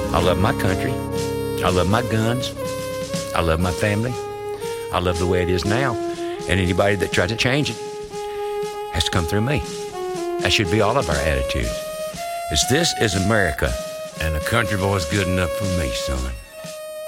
I love my country. I love my guns. I love my family. I love the way it is now. And anybody that tries to change it has to come through me. That should be all of our attitudes. This is America, and a country boy's good enough for me, son.